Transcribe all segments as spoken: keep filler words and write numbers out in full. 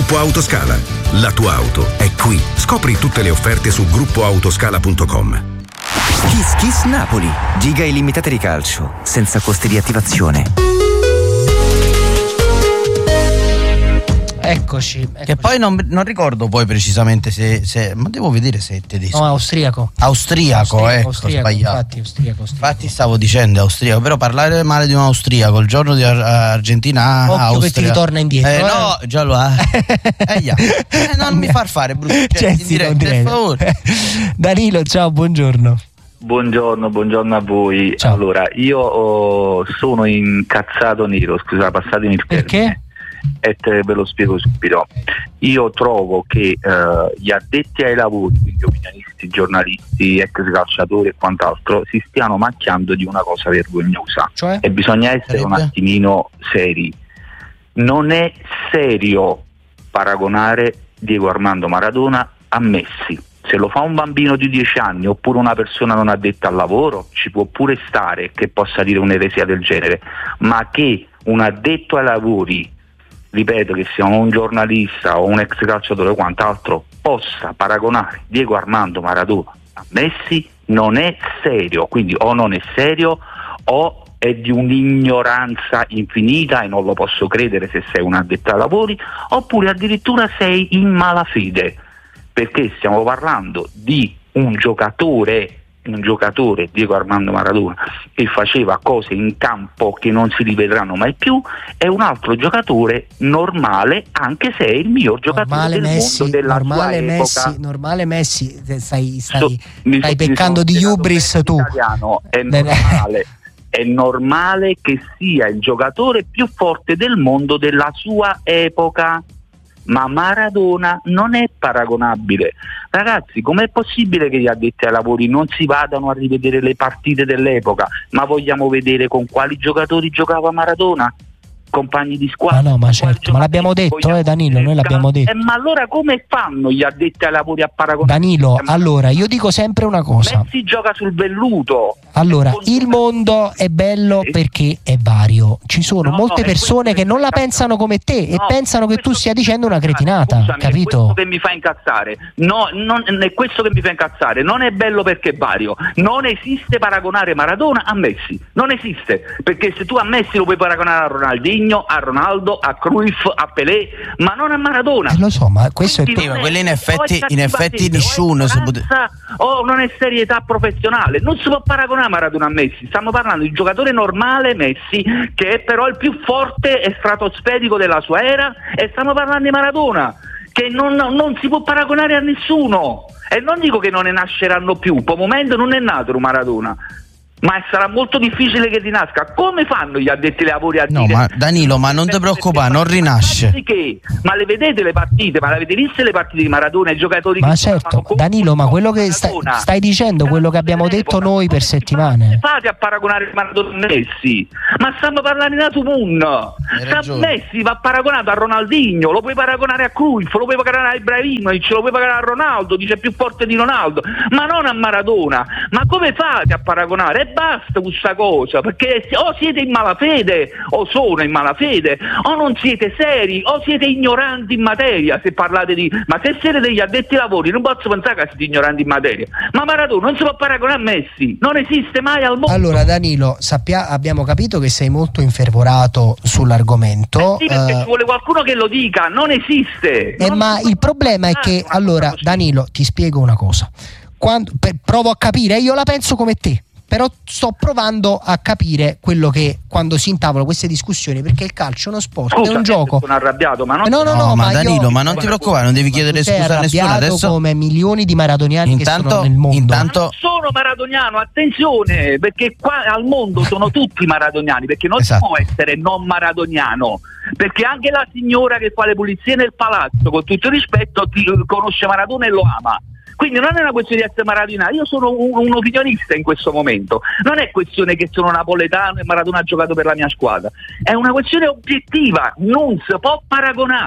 Gruppo Autoscala. La tua auto è qui. Scopri tutte le offerte su gruppo autoscala punto com. Kiss Kiss Napoli. Giga illimitate di calcio, senza costi di attivazione. Eccoci, eccoci. Che poi non, non ricordo poi precisamente se, se ma devo vedere se è tedesco. No, austriaco. Austriaco, austriaco ecco, austriaco, sbagliato. Infatti, austriaco, austriaco. Infatti stavo dicendo austriaco, però parlare male di un austriaco il giorno di Ar- Argentina, occhio Austria. che ti ritorna indietro. Eh, eh. no, già lo ha. eh, yeah. eh, non mi far fare brutti cioè, sì, diretta, per favore. Danilo, ciao, buongiorno. Buongiorno, buongiorno a voi. Ciao. Allora, io oh, sono incazzato nero, scusa, passatemi il termine. Perché? E te ve lo spiego subito. Io trovo che eh, gli addetti ai lavori, quindi opinionisti, giornalisti, ex calciatori e quant'altro, si stiano macchiando di una cosa vergognosa. Cioè? E bisogna essere Sarebbe? un attimino seri. Non è serio paragonare Diego Armando Maradona a Messi. Se lo fa un bambino di dieci anni oppure una persona non addetta al lavoro, ci può pure stare che possa dire un'eresia del genere, ma che un addetto ai lavori, ripeto, che sia un giornalista o un ex calciatore o quant'altro, possa paragonare Diego Armando Maradona a Messi non è serio. Quindi o non è serio o è di un'ignoranza infinita e non lo posso credere se sei un addetto ai lavori, oppure addirittura sei in malafede, perché stiamo parlando di un giocatore un giocatore, Diego Armando Maradona, che faceva cose in campo che non si rivedranno mai più, è un altro giocatore normale, anche se è il miglior giocatore Normale del Messi, mondo della normale sua Messi, epoca. normale Messi, stai, stai, So, mi stai so- peccando mi di sono hubris spiegato tu. bene in italiano, è Bene. normale. È normale che sia il giocatore più forte del mondo della sua epoca, ma Maradona non è paragonabile. Ragazzi, com'è possibile che gli addetti ai lavori non si vadano a rivedere le partite dell'epoca? Ma vogliamo vedere con quali giocatori giocava Maradona? Compagni di squadra? Ma no, ma Con certo, quali ma l'abbiamo giocatori? detto, eh, Danilo, noi l'abbiamo detto. Eh, ma allora come fanno gli addetti ai lavori a paragonare? Danilo, allora io dico sempre una cosa. Messi gioca sul velluto. Allora, il mondo è bello Sì. perché è vario. Ci sono No, molte no, è persone questo che non la mi fa pensano come te e No, pensano che tu questo- stia dicendo una cretinata, Scusami, è capito? questo che mi fa incazzare. No, non, è questo che mi fa incazzare. Non è bello perché è vario. Non esiste paragonare Maradona a Messi. Non esiste. Perché se tu a Messi lo puoi paragonare a Ronaldinho, a Ronaldo, a Cruyff, a Pelé, ma non a Maradona. Eh, lo so, ma questo è Quindi Sì, non ma è- quelli in o è effetti- in cattivateria, effetti o è nessuno si può- ignoranza, o non è serietà professionale. Non si può paragonare Maradona a Messi. Stiamo parlando di un giocatore normale, Messi, che è però il più forte e stratosferico della sua era, e stiamo parlando di Maradona, che non, non si può paragonare a nessuno. E non dico che non ne nasceranno più, per il momento non è nato un Maradona, ma sarà molto difficile che rinasca. Come fanno gli addetti ai lavori a No, dire? ma Danilo, ma non ti preoccupare, non rinasce. Che? Ma le vedete le partite? Ma le avete viste le partite di Maradona, i giocatori Ma che certo, giocavano con- Danilo, ma quello che stai, Maradona? stai dicendo, quello che abbiamo detto noi per settimane. Fate a paragonare Maradona e Messi, ma stiamo parlando di Natumun. Hai ragione. Messi va paragonato a Ronaldinho, lo puoi paragonare a Cruyff, lo puoi paragonare a Ibrahimovic, lo puoi paragonare a Ronaldo, dice più forte di Ronaldo, ma non a Maradona. Ma come fate a paragonare? E basta questa cosa, perché o siete in malafede o sono in malafede, o non siete seri o siete ignoranti in materia. Se parlate di, ma se siete degli addetti ai lavori non posso pensare che siete ignoranti in materia. Ma Maradona non si può paragonare a Messi, non esiste mai al mondo. Allora Danilo, sappia, abbiamo capito che sei molto infervorato sull'argomento. Sì, perché eh, ci vuole qualcuno che lo dica, non esiste. eh, Non ma si il può problema è paragonare che, una allora cosa così. Danilo, ti spiego una cosa. Quando, per- provo a capire, io la penso come te, però sto provando a capire quello che quando si intavolano queste discussioni, perché il calcio è uno sport, Scusa, è un gioco. sono arrabbiato, ma non No, no, no, No, ma io- Danilo, ma non ti preoccupare, non devi chiedere Tu sei scusa a nessuno arrabbiato adesso. come milioni di maradoniani che sono Intanto, nel mondo. intanto non sono maradoniano, attenzione, perché qua al mondo sono tutti maradoniani, perché non Esatto. si può essere non maradoniano, perché anche la signora che fa le pulizie nel palazzo, con tutto il rispetto, ti conosce Maradona e lo ama. Quindi non è una questione di essere maradoniano, io sono un, un opinionista in questo momento, non è questione che sono napoletano e Maradona ha giocato per la mia squadra, è una questione obiettiva, non si può paragonare.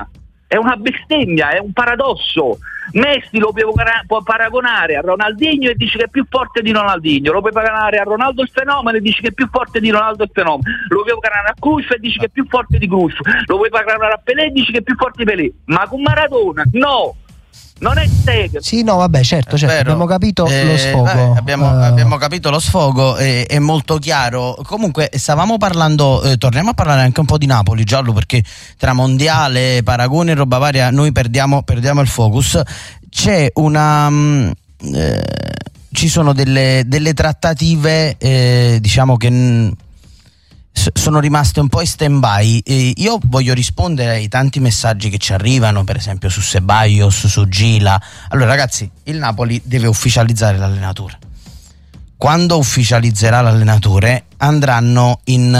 È una bestemmia, è un paradosso. Messi lo puoi può paragonare a Ronaldinho e dici che è più forte di Ronaldinho, lo puoi paragonare a Ronaldo il fenomeno e dici che è più forte di Ronaldo il fenomeno, lo puoi paragonare a Cruyff e dici che è più forte di Cruyff, lo puoi paragonare a Pelé e dici che è più forte di Pelé, ma con Maradona no, non è serio. Sì, no, vabbè, certo, certo, abbiamo capito eh, lo sfogo. Vabbè, abbiamo, uh... abbiamo capito lo sfogo, è, è molto chiaro. Comunque stavamo parlando, eh, torniamo a parlare anche un po' di Napoli, Giallo, perché tra mondiale, paragoni e roba varia noi perdiamo, perdiamo il focus. C'è una... Mh, eh, ci sono delle, delle trattative, eh, diciamo che... Mh, sono rimaste un po' in stand-by. Eh, io voglio rispondere ai tanti messaggi che ci arrivano, per esempio su Ceballos, su Gila. Allora ragazzi, il Napoli deve ufficializzare l'allenatore. Quando ufficializzerà l'allenatore andranno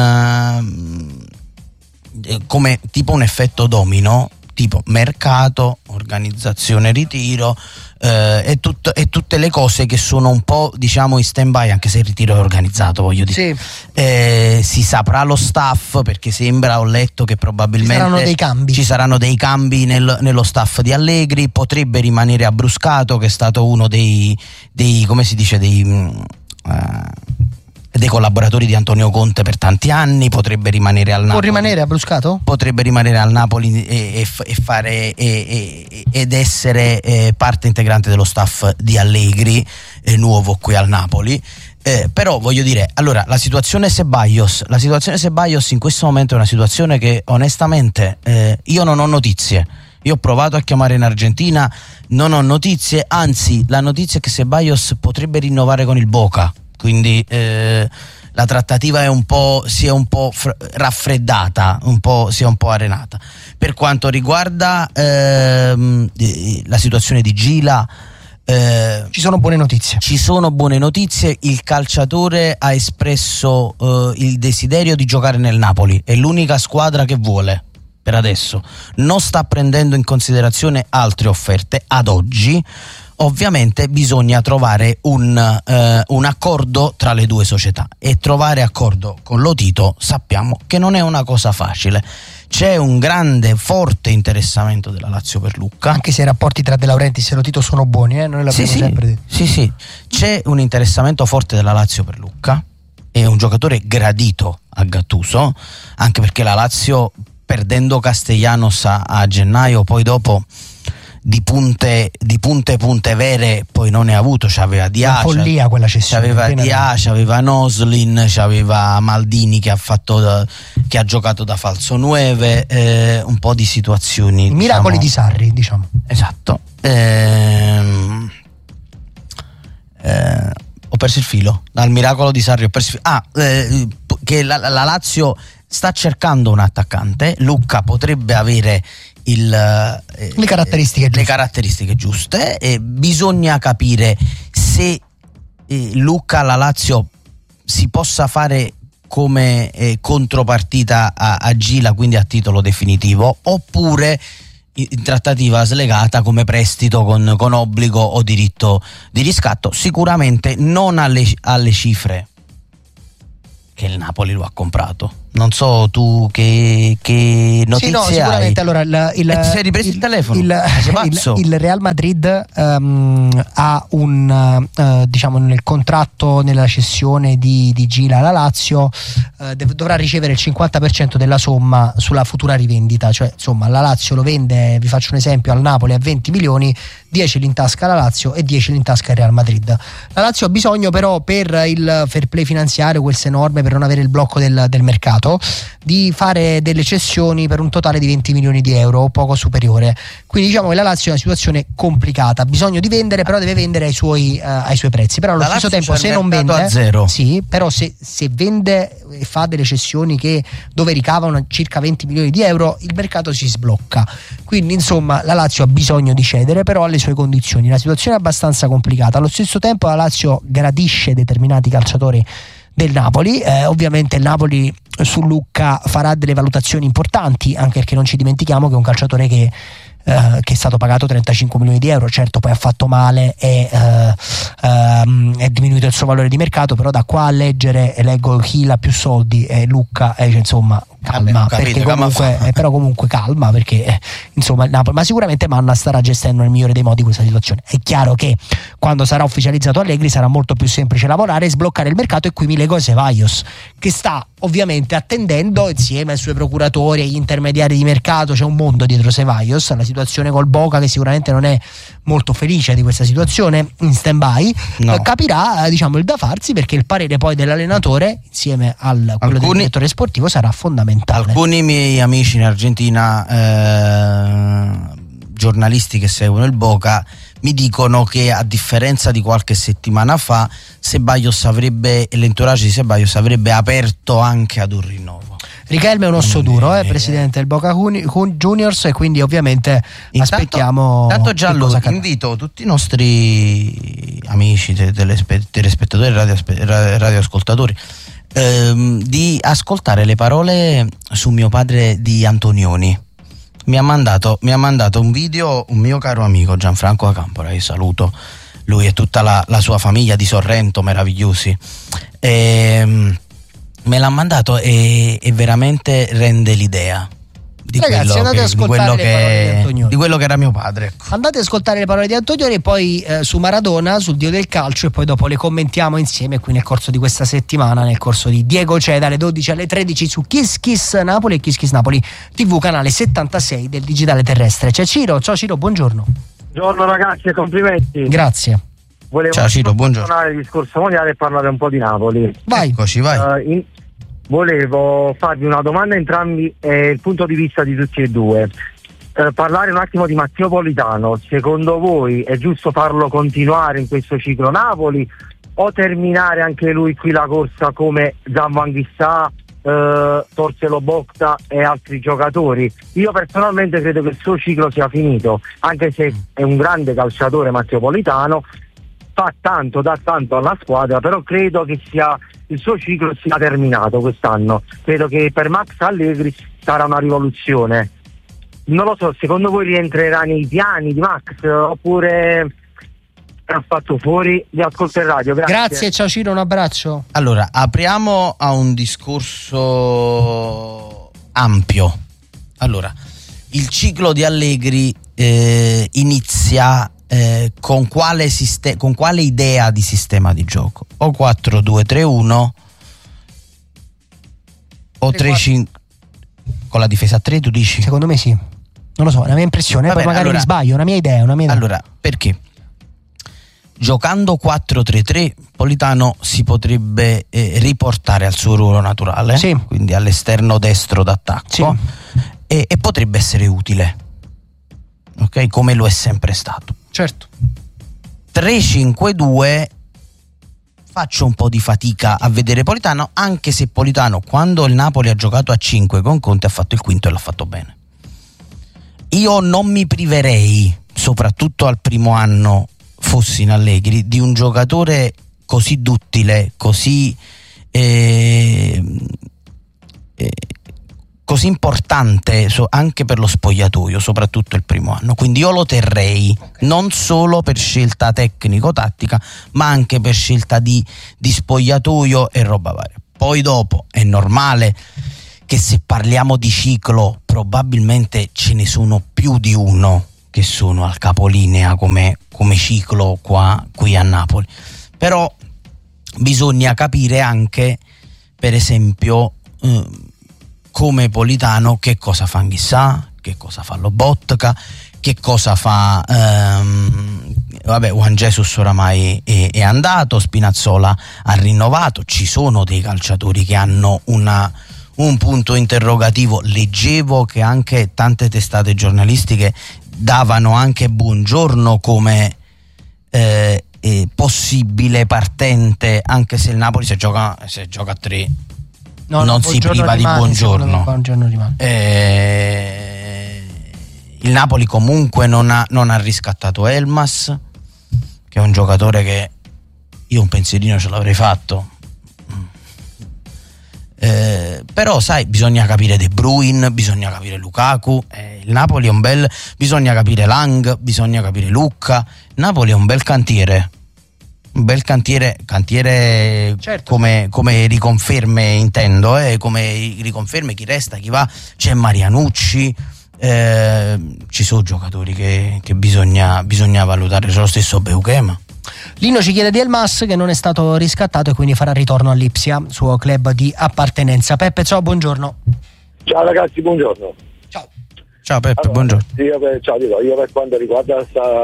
in uh, come tipo un effetto domino, tipo mercato, organizzazione ritiro, eh, e, tut- e tutte le cose che sono un po', diciamo, in stand-by, anche se il ritiro è organizzato, voglio dire. Sì. Eh, si saprà lo staff, perché sembra, ho letto che probabilmente ci saranno dei cambi, ci saranno dei cambi nel, nello staff di Allegri. Potrebbe rimanere Abruscato, che è stato uno dei, dei come si dice, dei... Uh, dei collaboratori di Antonio Conte per tanti anni. Potrebbe rimanere al Napoli. Può rimanere a Bruscato? Potrebbe rimanere al Napoli e, e, e fare e, e, ed essere eh, parte integrante dello staff di Allegri, eh, nuovo qui al Napoli. Eh, però voglio dire, allora la situazione Ceballos, la situazione Ceballos in questo momento è una situazione che onestamente eh, io non ho notizie. Io ho provato a chiamare in Argentina, non ho notizie, anzi la notizia è che Ceballos potrebbe rinnovare con il Boca. Quindi eh, la trattativa è un po', si è un po' fr- raffreddata, un po', si è un po' arenata. Per quanto riguarda ehm, la situazione di Gila, eh, ci sono buone notizie. Ci sono buone notizie. Il calciatore ha espresso eh, il desiderio di giocare nel Napoli, è l'unica squadra che vuole per adesso. Non sta prendendo in considerazione altre offerte ad oggi. Ovviamente bisogna trovare un, eh, un accordo tra le due società, e trovare accordo con Lotito sappiamo che non è una cosa facile. C'è un grande, forte interessamento della Lazio per Lucca, anche se i rapporti tra De Laurentiis e Lotito sono buoni, eh? Noi l'abbiamo sì, sempre sì, detto. sì, sì. C'è un interessamento forte della Lazio per Lucca, è un giocatore gradito a Gattuso, anche perché la Lazio, perdendo Castellanos a, a gennaio, poi dopo di punte di punte punte vere poi non ne ha avuto. C'aveva Dia, follia quella cessione, c'aveva Dia, c'aveva Noslin, c'aveva Maldini che ha fatto da, che ha giocato da falso nove, eh, un po' di situazioni, miracoli diciamo, di Sarri, diciamo. Esatto. ehm, eh, ho perso il filo dal miracolo di Sarri, ho perso il filo. Ah, eh, che la, la Lazio sta cercando un attaccante. Lucca potrebbe avere il, eh, le caratteristiche giuste. le caratteristiche giuste e bisogna capire se eh, Lucca alla Lazio si possa fare come eh, contropartita a, a Gila, quindi a titolo definitivo, oppure in trattativa slegata come prestito con, con obbligo o diritto di riscatto. Sicuramente non alle, alle cifre che il Napoli lo ha comprato. Non so tu che, che notizie hai. Sì, no, sicuramente. Allora, il, il, eh, ti sei ripreso il, il telefono? Il, il, il Real Madrid um, ha un uh, diciamo nel contratto, nella cessione di, di Gila alla Lazio, uh, dev- dovrà ricevere il cinquanta per cento della somma sulla futura rivendita. Cioè, insomma, la Lazio lo vende, vi faccio un esempio, al Napoli a venti milioni, dieci li intasca la Lazio e dieci li intasca il Real Madrid. La Lazio ha bisogno però, per il fair play finanziario, quel se enorme, per non avere il blocco del, del mercato, di fare delle cessioni per un totale di venti milioni di euro o poco superiore. Quindi diciamo che la Lazio è una situazione complicata, ha bisogno di vendere, però deve vendere ai suoi, uh, ai suoi prezzi. Però allo la stesso Lazio tempo, se non vende a zero. Sì, però se, se vende e fa delle cessioni che dove ricavano circa venti milioni di euro, il mercato si sblocca. Quindi insomma la Lazio ha bisogno di cedere, però alle sue condizioni. La situazione è abbastanza complicata. Allo stesso tempo la Lazio gradisce determinati calciatori del Napoli, eh, ovviamente il Napoli su Lucca farà delle valutazioni importanti, anche perché non ci dimentichiamo che è un calciatore che, eh, che è stato pagato trentacinque milioni di euro. Certo, poi ha fatto male e eh, ehm, è diminuito il suo valore di mercato, però da qua a leggere leggo chi ha più soldi e Lucca, eh, insomma calma. Vabbè, capito, perché comunque, eh, però comunque calma, perché insomma il Napoli, ma sicuramente Manna starà gestendo nel migliore dei modi questa situazione. È chiaro che quando sarà ufficializzato Allegri sarà molto più semplice lavorare e sbloccare il mercato, e qui mi lego a Ceballos, che sta ovviamente attendendo insieme ai suoi procuratori e agli intermediari di mercato. C'è un mondo dietro Ceballos, la situazione col Boca che sicuramente non è molto felice di questa situazione in stand by, no. eh, capirà diciamo il da farsi, perché il parere poi dell'allenatore insieme al quello alcuni, del direttore sportivo sarà fondamentale. Alcuni miei amici in Argentina, eh, giornalisti che seguono il Boca, mi dicono che a differenza di qualche settimana fa Ceballos avrebbe, l'entourage di Ceballos avrebbe aperto anche ad un rinnovo. Richelme è un osso duro, eh, presidente del Boca Juniors, e quindi ovviamente intanto, aspettiamo. Tanto Giallo, invito tutti i nostri amici telespettatori e radioascoltatori ehm, di ascoltare le parole su mio padre di Antonioni. Mi ha mandato, mi ha mandato un video un mio caro amico Gianfranco Acampora, io saluto lui e tutta la, la sua famiglia di Sorrento, meravigliosi. E, me l'ha mandato e, e veramente rende l'idea di, Ragazzi, quello, che, di, quello, che, di, di quello che era mio padre, ecco. Andate ad ascoltare le parole di Antonioni e poi eh, su Maradona, sul dio del calcio, e poi dopo le commentiamo insieme qui nel corso di questa settimana, nel corso di Diego C'è, dalle dodici alle tredici su Kiss Kiss Napoli e Kiss Kiss Napoli tivù, canale settantasei del digitale terrestre. C'è Ciro, ciao Ciro, buongiorno. Buongiorno ragazzi e complimenti. Grazie. Volevo ciao Ciro, buongiorno. tornare al discorso mondiale e parlare un po' di Napoli. Vai. Eccoci, vai. Uh, in, volevo farvi una domanda a entrambi e il punto di vista di tutti e due. Uh, parlare un attimo di Matteo Politano. Secondo voi è giusto farlo continuare in questo ciclo Napoli o terminare anche lui qui la corsa come Zambanghissà, Uh, Torcelo Bocta e altri giocatori? Io personalmente credo che il suo ciclo sia finito, anche se è un grande calciatore Matteo Politano, fa tanto, dà tanto alla squadra, però credo che sia il suo ciclo sia terminato quest'anno. Credo che per Max Allegri sarà una rivoluzione. Non lo so, secondo voi rientrerà nei piani di Max oppure ha fatto fuori? Vi ascolto in radio, grazie. Grazie, ciao Ciro, un abbraccio. Allora, apriamo a un discorso ampio. Allora, il ciclo di Allegri eh, inizia eh, con quale siste- con quale idea di sistema di gioco? O quattro due tre uno o tre cinque con la difesa a tre, tu dici? Secondo me sì. Non lo so, è una mia impressione, Vabbè, poi magari allora, mi sbaglio, è una mia idea, una mia idea. Allora, perché? Giocando quattro tre tre Politano si potrebbe eh, riportare al suo ruolo naturale, sì. Quindi all'esterno destro d'attacco, sì. e, e potrebbe essere utile, ok? Come lo è sempre stato. Certo. tre cinque due faccio un po' di fatica a vedere Politano, anche se Politano quando il Napoli ha giocato a cinque con Conte ha fatto il quinto e l'ha fatto bene. Io non mi priverei, soprattutto al primo anno fossi in Allegri, di un giocatore così duttile, così eh, eh, così importante so, anche per lo spogliatoio, soprattutto il primo anno. Quindi io lo terrei, non solo per scelta tecnico-tattica, ma anche per scelta di, di spogliatoio e roba varia. Poi dopo è normale che se parliamo di ciclo probabilmente ce ne sono più di uno che sono al capolinea come, come ciclo qua, qui a Napoli, però bisogna capire anche, per esempio, eh, come Politano che cosa fa Anghissà, che cosa fa Lobotka, che cosa fa ehm, vabbè, Juan Jesus oramai è, è andato, Spinazzola ha rinnovato, ci sono dei calciatori che hanno una un punto interrogativo. Leggevo che anche tante testate giornalistiche davano anche Buongiorno come eh, eh, possibile partente, anche se il Napoli se gioca, se gioca a tre no, non no, si priva rimane, di Buongiorno, buongiorno rimane. Eh, il Napoli comunque non ha, non ha riscattato Elmas, che è un giocatore che io un pensierino ce l'avrei fatto. Eh, però sai, bisogna capire De Bruyne, bisogna capire Lukaku, eh, il Napoli è un bel, bisogna capire Lang, bisogna capire Lucca. Il Napoli è un bel cantiere, un bel cantiere, cantiere certo. come, come riconferme intendo, eh, come riconferme chi resta, chi va. C'è Marianucci, eh, ci sono giocatori che, che bisogna, bisogna valutare. C'è lo stesso Beukema. Lino ci chiede di Elmas, che non è stato riscattato e quindi farà ritorno all'Ipsia, suo club di appartenenza. Peppe, ciao, buongiorno. Ciao ragazzi, buongiorno. Ciao. Ciao Peppe, allora, buongiorno. Io per, ciao, dico, io per quanto riguarda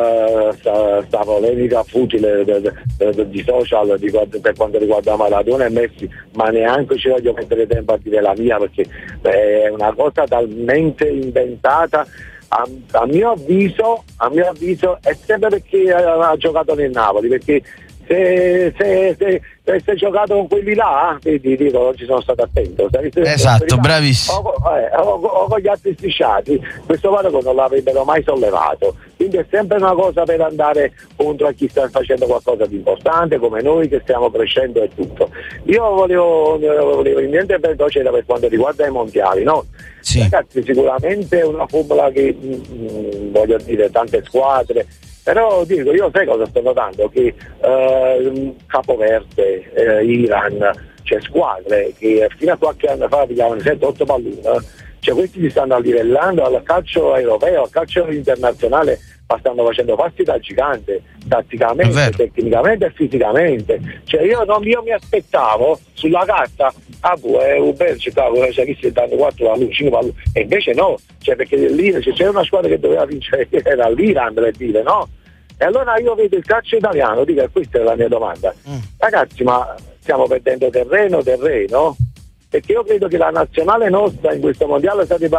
questa polemica futile de, de, de, di social di, per quanto riguarda Maradona e Messi, ma neanche ci voglio mettere tempo a dire la mia, perché è una cosa talmente inventata. A, a mio avviso, a mio avviso è sempre perché ha, ha giocato nel Napoli, perché se, se, se, se avesse giocato con quelli là, vedi, dico, non ci sono stato attento. Esatto, bravissimo. O, eh, o, o con gli altri strisciati, questo paragone non l'avrebbero mai sollevato. Quindi è sempre una cosa per andare contro a chi sta facendo qualcosa di importante, come noi che stiamo crescendo e tutto. Io volevo, volevo il mio intervento c'era per quanto riguarda i mondiali, no? Sì. Ragazzi, sicuramente è una formula che mh, voglio dire, tante squadre, però dico, io sai cosa sto notando? Che eh, Capoverde, eh, Iran, c'è squadre che fino a qualche anno fa pigliavano sette otto palloni, cioè questi si stanno livellando al calcio europeo, al calcio internazionale, ma stanno facendo passi da gigante, tatticamente, tecnicamente e fisicamente. Cioè io non io mi aspettavo sulla carta, ah boh, è un Belgio, cioè chi si danno quattro palloni, cinque palloni, e invece no, cioè perché lì cioè, c'era una squadra che doveva vincere, era l'Iran per dire, no? E allora io vedo il calcio italiano, dico, questa è la mia domanda. Mm. Ragazzi, ma stiamo perdendo terreno, terreno? Perché io credo che la nazionale nostra in questo mondiale sarebbe,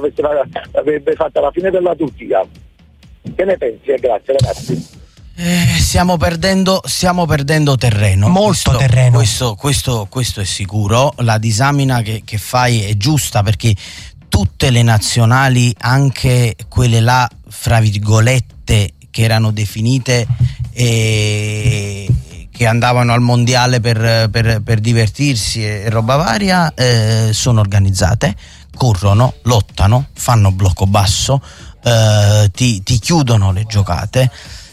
avrebbe fatto la fine della Turchia. Che ne pensi? E grazie ragazzi. Eh, stiamo perdendo, stiamo perdendo terreno. Molto questo, terreno. Questo, questo, questo è sicuro. La disamina che, che fai è giusta, perché tutte le nazionali, anche quelle là, fra virgolette, che erano definite e che andavano al mondiale per, per, per divertirsi e roba varia, eh, sono organizzate, corrono, lottano, fanno blocco basso, eh, ti, ti chiudono le giocate,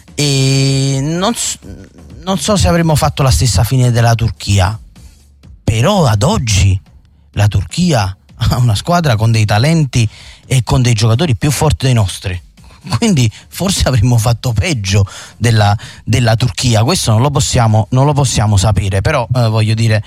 e non, non so se avremmo fatto la stessa fine della Turchia, però ad oggi la Turchia ha una squadra con dei talenti e con dei giocatori più forti dei nostri. Quindi forse avremmo fatto peggio della, della Turchia. Questo non lo possiamo, non lo possiamo sapere, però eh, voglio dire,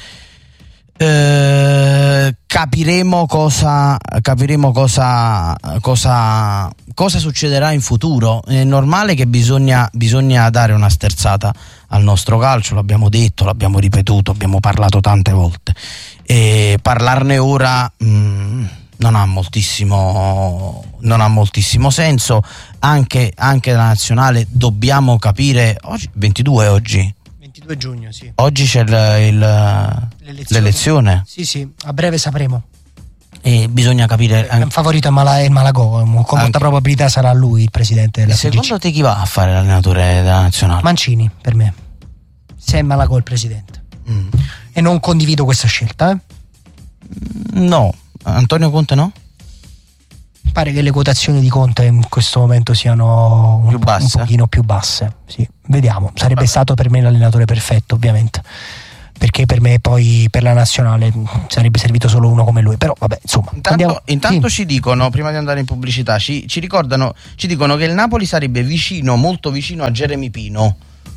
eh, capiremo cosa capiremo cosa, cosa, cosa succederà in futuro. È normale che bisogna, bisogna dare una sterzata al nostro calcio, l'abbiamo detto, l'abbiamo ripetuto, abbiamo parlato tante volte, e parlarne ora mh, non ha moltissimo non ha moltissimo senso. Anche, anche la nazionale dobbiamo capire, oggi ventidue oggi ventidue giugno, sì. Oggi c'è il, il, l'elezione. l'elezione Sì, sì, a breve sapremo. E bisogna capire. Il favorito è il Malagò, con molta anche. probabilità sarà lui il presidente della F I G C. Secondo te chi va a fare l'allenatore della nazionale? Mancini, per me. Se è Malagò il presidente. Mm. E non condivido questa scelta, eh? No. Antonio Conte no? Pare che le quotazioni di Conte in questo momento siano un, po', un pochino più basse. Sì, vediamo. Sarebbe Vabbè. stato per me l'allenatore perfetto, ovviamente, perché per me poi per la nazionale sarebbe servito solo uno come lui. Però vabbè, insomma. Intanto, andiamo... intanto sì. ci dicono, prima di andare in pubblicità, ci, ci ricordano, ci dicono che il Napoli sarebbe vicino, molto vicino a Jeremy Pino.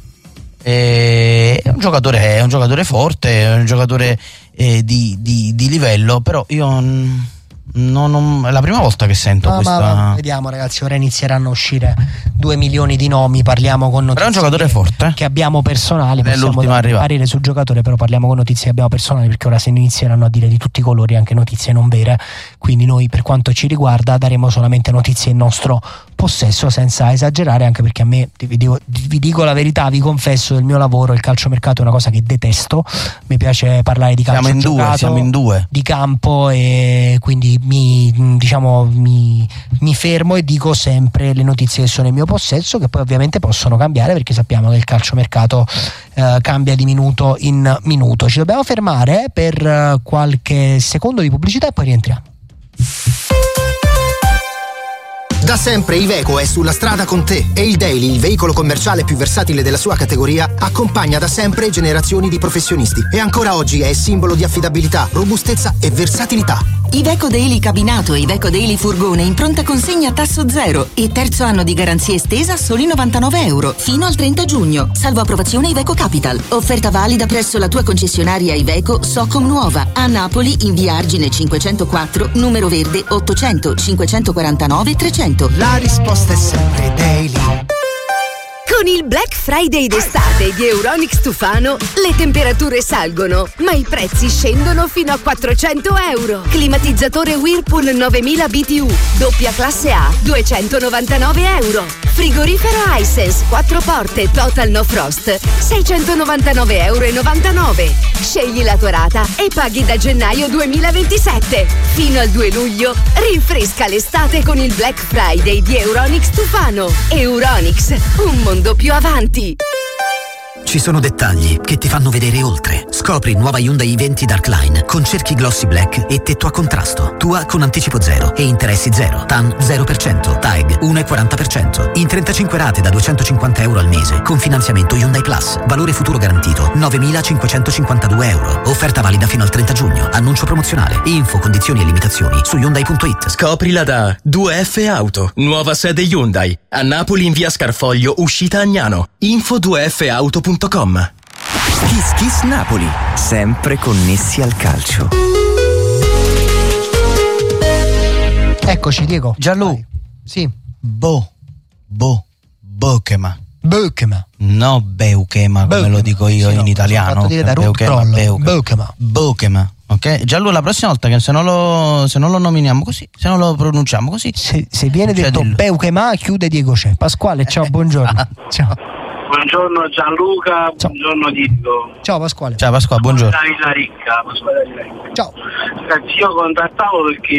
È un giocatore, è un giocatore forte, è un giocatore eh, di, di, di livello, però io non, non, è la prima volta che sento no, questa. Ma, ma, vediamo ragazzi, ora inizieranno a uscire due milioni di nomi, parliamo con notizie. Però è un giocatore che, forte che abbiamo personali, è possiamo parere sul giocatore, però parliamo con notizie che abbiamo personali, perché ora se ne inizieranno a dire di tutti i colori anche notizie non vere, quindi noi per quanto ci riguarda daremo solamente notizie in nostro possesso senza esagerare, anche perché a me, vi dico, vi dico la verità, vi confesso, del mio lavoro il calciomercato è una cosa che detesto, mi piace parlare di calcio siamo in giocato, due, siamo in due. di campo, e quindi mi, diciamo, mi, mi fermo e dico sempre le notizie che sono in mio possesso, che poi ovviamente possono cambiare, perché sappiamo che il calciomercato eh, cambia di minuto in minuto. Ci dobbiamo fermare per eh, qualche secondo di pubblicità e poi rientriamo. Da sempre Iveco è sulla strada con te e il Daily, il veicolo commerciale più versatile della sua categoria, accompagna da sempre generazioni di professionisti e ancora oggi è simbolo di affidabilità, robustezza e versatilità. Iveco Daily cabinato e Iveco Daily furgone in pronta consegna a tasso zero e terzo anno di garanzia estesa a soli novantanove euro fino al trenta giugno. Salvo approvazione Iveco Capital. Offerta valida presso la tua concessionaria Iveco Socom Nuova a Napoli in via Argine cinquecentoquattro, numero verde ottocento cinquecentoquarantanove trecento. La risposta è sempre Daily. Con il Black Friday d'estate di Euronics Tufano le temperature salgono, ma i prezzi scendono fino a quattrocento euro. Climatizzatore Whirlpool novemila B T U, doppia classe A, duecentonovantanove euro. Frigorifero Hisense, quattro porte Total No Frost, seicentonovantanove euro e novantanove. Scegli la tua rata e paghi da gennaio duemilaventisette. Fino al due luglio, rinfresca l'estate con il Black Friday di Euronics Tufano. Euronics, un mondo più avanti. Ci sono dettagli che ti fanno vedere oltre. Scopri nuova Hyundai i venti Darkline con cerchi glossy black e tetto a contrasto. Tua con anticipo zero e interessi zero. T A N zero per cento. T A E G uno virgola quaranta per cento. In trentacinque rate da duecentocinquanta euro al mese con finanziamento Hyundai Plus. Valore futuro garantito novemilacinquecentocinquantadue euro. Offerta valida fino al trenta giugno. Annuncio promozionale. Info, condizioni e limitazioni su Hyundai punto it. Scoprila da due F Auto. Nuova sede Hyundai. A Napoli in via Scarfoglio, uscita Agnano. Info due F auto punto com. Kiss Kiss Napoli, sempre connessi al calcio. Eccoci, Diego. Gianlu. Vai. Sì. Bo. Bo. Bokema. Bokema. No, Beukema, come Beukema. lo dico io Sì, in no, italiano. sono fatto dire da Ruth Kroll. Beukema. Bokema. Ok? Gianlu, la prossima volta che se non lo, se non lo nominiamo così, se non lo pronunciamo così. Se, se viene detto dillo. Beukema, chiude Diego C'è. Pasquale, ciao, buongiorno. Ciao. Buongiorno Gianluca, Ciao. buongiorno Diego. Ciao Pasquale. Ciao Pasquale, buongiorno. Pasquale Ricca, Pasquale Ricca. Ciao. Ragazzi, io contattavo perché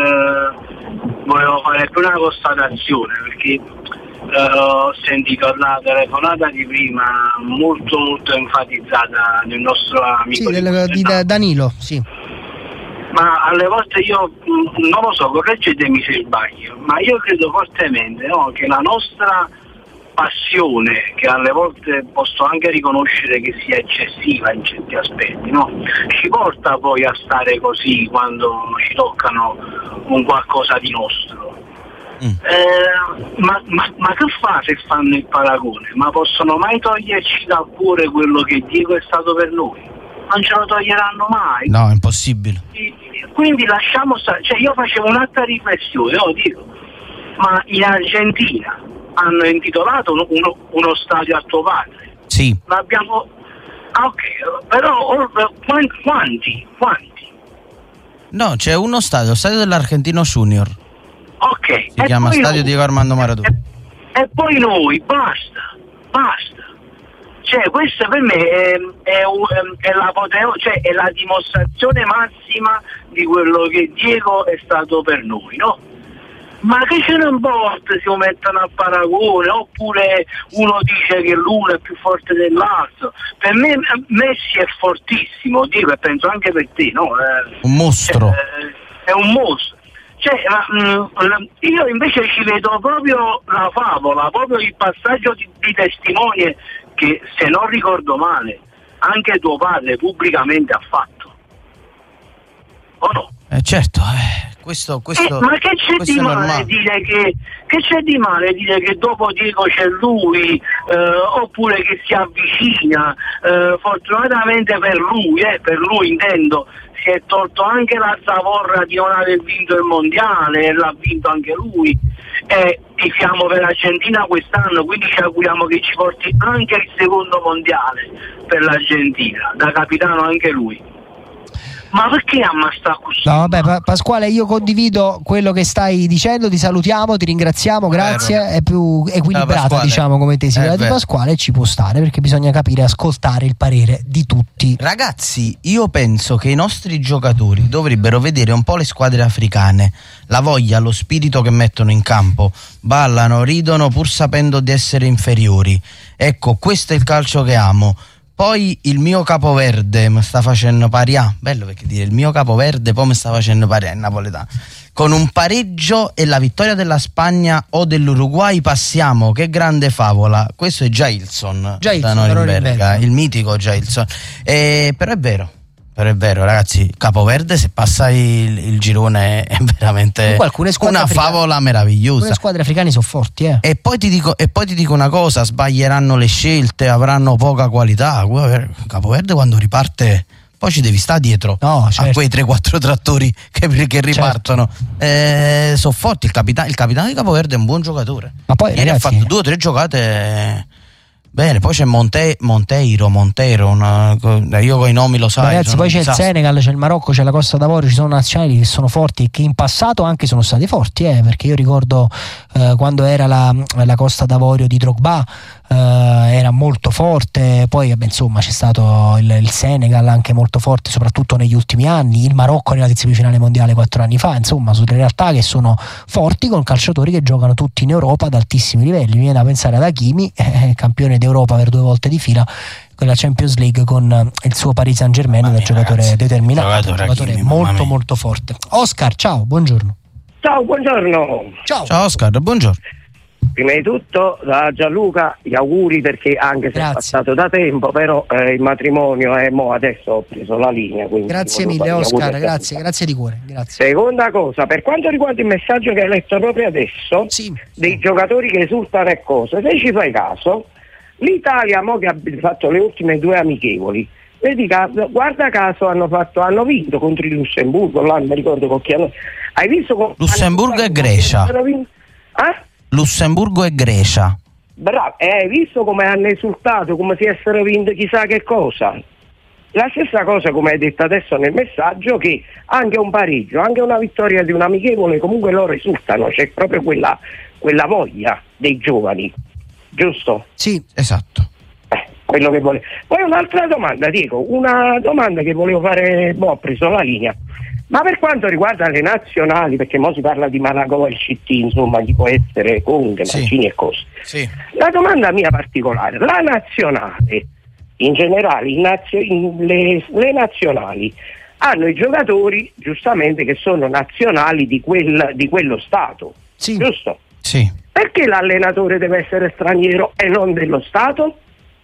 eh, volevo fare più una constatazione, perché eh, ho sentito la telefonata di prima molto molto enfatizzata del nostro amico. Sì, del, di da, Danilo, sì. Ma alle volte io mh, non lo so, correggetemi se sbaglio, ma io credo fortemente, no, che la nostra passione, che alle volte posso anche riconoscere che sia eccessiva in certi aspetti, no? Ci porta poi a stare così quando ci toccano un qualcosa di nostro. Mm. Eh, ma, ma, ma che fa se fanno il paragone? Ma possono mai toglierci dal cuore quello che Diego è stato per noi? Non ce lo toglieranno mai. No, è impossibile. Quindi lasciamo stare, cioè io facevo un'altra riflessione, oh, Diego, ma in Argentina hanno intitolato uno, uno, uno stadio a tuo padre. Sì. L'abbiamo. Ah, ok, però or, quanti? Quanti? No, c'è uno stadio, lo stadio dell'Argentino Junior. Ok. Si chiama Stadio noi, Diego Armando Maradona. E, e poi noi, basta, basta. Cioè, questa per me è, è, è l'apoteo, cioè è la dimostrazione massima di quello che Diego è stato per noi, no? Ma che ce ne importa se lo mettono a paragone, oppure uno dice che l'uno è più forte dell'altro. Per me Messi è fortissimo, Diego, e penso anche per te, no? Eh, un mostro. Eh, è un mostro. Cioè, mh, io invece ci vedo proprio la favola, proprio il passaggio di, di testimone che, se non ricordo male, anche tuo padre pubblicamente ha fatto. O no? Eh certo, eh. Questo, questo, eh, ma che c'è di male dire che, che c'è di male dire che dopo Diego c'è lui, eh, oppure che si avvicina, eh, fortunatamente per lui, eh, per lui intendo, si è tolto anche la zavorra di non aver vinto il mondiale, e l'ha vinto anche lui, e tifiamo per l'Argentina quest'anno, quindi ci auguriamo che ci porti anche il secondo mondiale per l'Argentina, da capitano anche lui. Ma perché ammazza così? No, vabbè, pa- Pasquale, io condivido quello che stai dicendo, ti salutiamo, ti ringraziamo, grazie. È più equilibrata, diciamo, come tesi quella di Pasquale, e ci può stare, perché bisogna capire e ascoltare il parere di tutti. Ragazzi, io penso che i nostri giocatori dovrebbero vedere un po' le squadre africane, la voglia, lo spirito che mettono in campo, ballano, ridono pur sapendo di essere inferiori. Ecco, questo è il calcio che amo. Poi il mio capoverde mi sta facendo parià, bello perché dire il mio capoverde poi mi sta facendo parià in napoletano. Con un pareggio e la vittoria della Spagna o dell'Uruguay passiamo, che grande favola. Questo è Jailson, Jailson da Norimberga, il mitico Jailson. Eh, però è vero, però è vero, ragazzi, Capoverde se passa il, il girone è veramente una africane, favola meravigliosa. Le squadre africane sono forti, eh. E poi ti dico, e poi ti dico una cosa, sbaglieranno le scelte, avranno poca qualità. Capoverde quando riparte poi ci devi stare dietro, no, certo, a quei tre quattro trattori che, che ripartono, certo. eh, sono forti. Il capitano, il capitano di Capoverde è un buon giocatore, ma poi ieri ragazzi, ha fatto due o tre giocate bene. Poi c'è Monte, Monteiro Montero una, io con i nomi lo sai, ragazzi, poi c'è il Senegal, c'è il Marocco, c'è la Costa d'Avorio, ci sono nazionali che sono forti e che in passato anche sono stati forti, eh, perché io ricordo eh, quando era la, la Costa d'Avorio di Drogba, Uh, era molto forte. Poi vabbè, insomma c'è stato il, il Senegal anche molto forte, soprattutto negli ultimi anni. Il Marocco è arrivato in semifinale mondiale quattro anni fa. Insomma, sono realtà che sono forti, con calciatori che giocano tutti in Europa ad altissimi livelli. Mi viene da pensare ad Hakimi, eh, campione d'Europa per due volte di fila con la Champions League, con il suo Paris Saint Germain, da giocatore ragazzi, determinato, giocatore, giocatore Hakimi, molto molto forte. Oscar, ciao, buongiorno. Ciao, buongiorno. Ciao, ciao Oscar, buongiorno. Prima di tutto da Gianluca gli auguri, perché anche se Grazie. È passato da tempo, però eh, il matrimonio è mo adesso ho preso la linea. Grazie mille Oscar, grazie, grazie di cuore. Grazie. Seconda cosa, per quanto riguarda il messaggio che hai letto proprio adesso, sì. dei giocatori che esultano e cose, se ci fai caso, l'Italia mo che ha fatto le ultime due amichevoli, vedi, guarda caso hanno fatto hanno vinto contro il Lussemburgo, là non mi ricordo con chi hanno. Hai visto con Lussemburgo e Grecia. Ah? Lussemburgo e Grecia. Bravo, e hai visto come hanno esultato, come se essero vinto chissà che cosa. La stessa cosa come hai detto adesso nel messaggio, che anche un pareggio, anche una vittoria di un amichevole, comunque loro esultano, c'è proprio quella, quella voglia dei giovani, giusto? Sì, esatto. Eh, quello che volevo. Poi un'altra domanda, Diego, una domanda che volevo fare, boh, ho preso la linea. Ma per quanto riguarda le nazionali, perché mo si parla di Malagò e il C T, insomma, gli può essere Conte, sì. Mancini e cose. Sì. La domanda mia particolare, la nazionale, in generale, in nazio, in le, le nazionali hanno i giocatori, giustamente, che sono nazionali di, quel, di quello Stato, sì. giusto? Sì. Perché l'allenatore deve essere straniero e non dello Stato?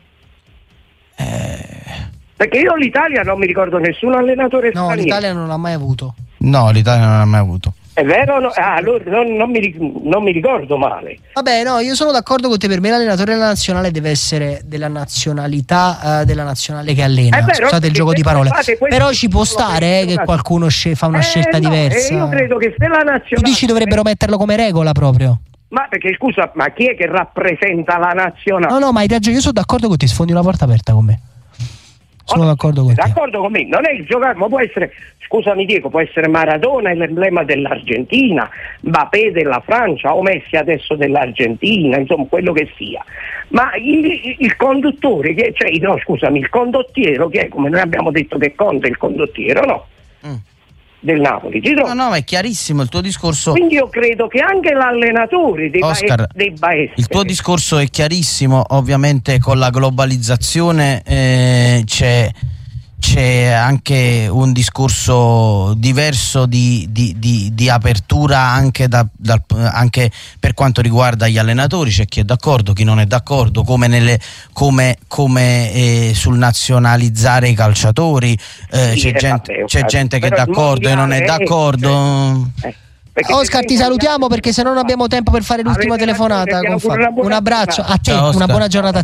Eh... Perché io l'Italia non mi ricordo nessun allenatore no, straniero. No, l'Italia non l'ha mai avuto. No, l'Italia non l'ha mai avuto. È vero? No? Ah, allora non, non, mi, non mi ricordo male. Vabbè, no, io sono d'accordo con te. Per me l'allenatore della nazionale deve essere della nazionalità uh, della nazionale che allena. È vero, scusate il gioco di parole. Però ci può stare eh, che qualcuno sce- fa una eh, scelta no, diversa. Eh, io credo che se la nazionale... Tu dici dovrebbero metterlo come regola proprio? Ma perché scusa, ma chi è che rappresenta la nazionale? No, no, ma hai ragione, io sono d'accordo con te, sfondi una porta aperta con me. Sono d'accordo con te. D'accordo con me, non è il giocare, ma può essere, scusami Diego, può essere Maradona, l'emblema dell'Argentina, Mbappé della Francia o Messi adesso dell'Argentina, insomma quello che sia. Ma il, il conduttore, che, cioè no scusami, il condottiero, che è come noi abbiamo detto che Conte è il condottiero, no? Mm. Del Napoli. No, no, ma è chiarissimo il tuo discorso. Quindi io credo che anche l'allenatore debba, Oscar, es- debba essere. Il tuo discorso è chiarissimo, ovviamente con la globalizzazione eh, c'è, c'è anche un discorso diverso di, di, di, di apertura anche, da, dal, anche per quanto riguarda gli allenatori. C'è chi è d'accordo, chi non è d'accordo, come, nelle, come, come eh, sul nazionalizzare i calciatori, eh, sì, c'è, gente, vabbè, c'è gente che è d'accordo e non è d'accordo. Eh, Oscar, ti salutiamo perché se no non abbiamo tempo per fare l'ultima telefonata. Un abbraccio a te, una buona giornata.